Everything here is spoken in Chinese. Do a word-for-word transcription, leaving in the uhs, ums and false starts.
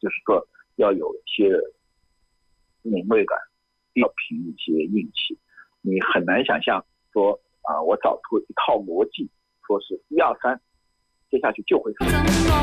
就是说要有一些敏锐感，要凭一些运气。你很难想象说啊，我找出一套逻辑，说是一二三，接下去就会死。